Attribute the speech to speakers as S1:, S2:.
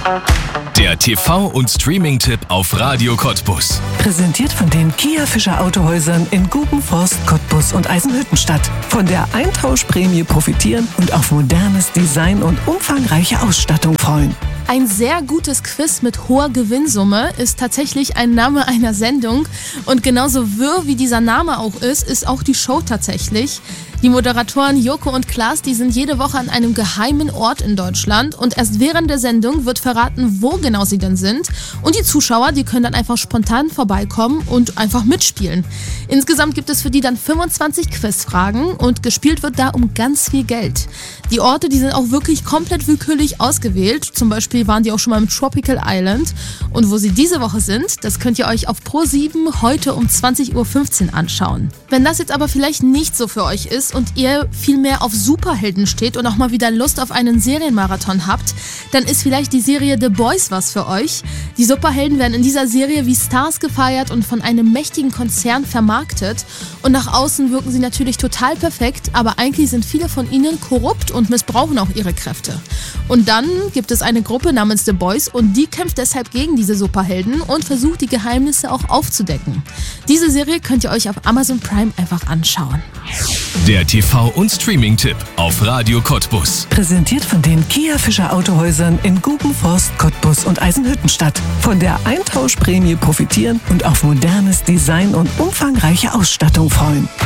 S1: Der TV- und Streaming-Tipp auf Radio Cottbus.
S2: Präsentiert von den Kia Fischer Autohäusern in Gubenforst, Cottbus und Eisenhüttenstadt. Von der Eintauschprämie profitieren und auf modernes Design und umfangreiche Ausstattung freuen.
S3: Ein sehr gutes Quiz mit hoher Gewinnsumme ist tatsächlich ein Name einer Sendung. Und genauso wirr wie dieser Name auch ist auch die Show tatsächlich. Die Moderatoren Joko und Klaas, die sind jede Woche an einem geheimen Ort in Deutschland. Und erst während der Sendung wird verraten, wo genau sie denn sind. Und die Zuschauer, die können dann einfach spontan vorbeikommen und einfach mitspielen. Insgesamt gibt es für die dann 25 Quizfragen und gespielt wird da um ganz viel Geld. Die Orte, die sind auch wirklich komplett willkürlich ausgewählt. Zum Beispiel waren die auch schon mal im Tropical Island. Und wo sie diese Woche sind, das könnt ihr euch auf Pro7 heute um 20:15 Uhr anschauen. Wenn das jetzt aber vielleicht nicht so für euch ist und ihr viel mehr auf Superhelden steht und auch mal wieder Lust auf einen Serienmarathon habt, dann ist vielleicht die Serie The Boys was für euch. Die Superhelden werden in dieser Serie wie Stars gefeiert und von einem mächtigen Konzern vermarktet. Und nach außen wirken sie natürlich total perfekt, aber eigentlich sind viele von ihnen korrupt und missbrauchen auch ihre Kräfte. Und dann gibt es eine Gruppe namens The Boys und die kämpft deshalb gegen diese Superhelden und versucht die Geheimnisse auch aufzudecken. Diese Serie könnt ihr euch auf Amazon Prime einfach anschauen.
S1: Der TV- und Streaming-Tipp auf Radio Cottbus.
S2: Präsentiert von den Kia Fischer Autohäusern in Gubenforst, Cottbus und Eisenhüttenstadt. Von der Eintauschprämie profitieren und auf modernes Design und umfangreiche Ausstattung freuen.